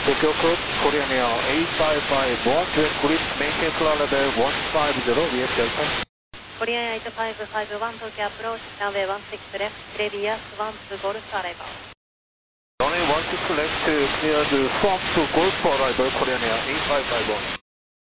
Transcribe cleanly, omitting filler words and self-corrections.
Tokyo Code, Korean Air 8551, direct green, maintain flight level 150, VF Delta. Korean Air 8551, Tokyo approach, runway 16 left, previous 12 Golf arrival. Runway 16 left, cleared swamp to Golf arrival, Korean Air 8551.